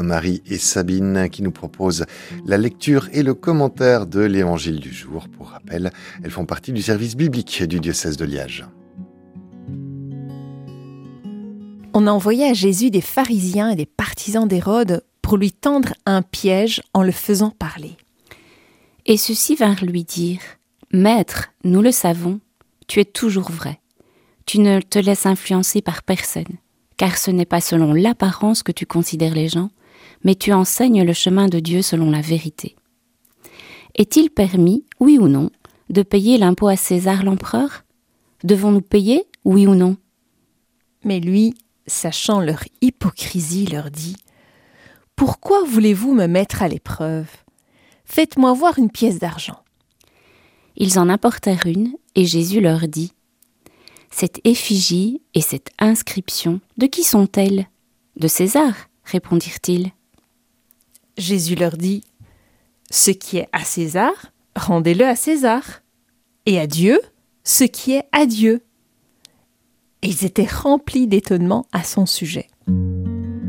Marie et Sabine qui nous proposent la lecture et le commentaire de l'Évangile du jour. Pour rappel, elles font partie du service biblique du diocèse de Liège. On a envoyé à Jésus des pharisiens et des partisans d'Hérode pour lui tendre un piège en le faisant parler. Et ceux-ci vinrent lui dire : « Maître, nous le savons, tu es toujours vrai. Tu ne te laisses influencer par personne, car ce n'est pas selon l'apparence que tu considères les gens, mais tu enseignes le chemin de Dieu selon la vérité. Est-il permis, oui ou non, de payer l'impôt à César l'empereur ? Devons-nous payer, oui ou non ? » Mais lui, sachant leur hypocrisie, leur dit : « Pourquoi voulez-vous me mettre à l'épreuve ? Faites-moi voir une pièce d'argent. » Ils en apportèrent une, et Jésus leur dit : « Cette effigie et cette inscription, de qui sont-elles ? De César, répondirent-ils. Jésus leur dit : « Ce qui est à César, rendez-le à César, et à Dieu, ce qui est à Dieu. » Et ils étaient remplis d'étonnement à son sujet.